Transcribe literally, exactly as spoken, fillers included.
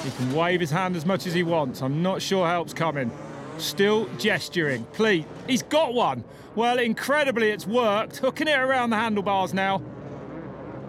He can wave his hand as much as he wants. I'm not sure help's coming. Still gesturing. Please, he's got one. Well, incredibly, it's worked. Hooking it around the handlebars now.